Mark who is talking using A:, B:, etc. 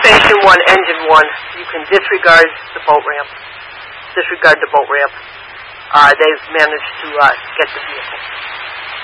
A: Station 1, Engine 1, you can disregard the boat ramp. They've managed to get the vehicle.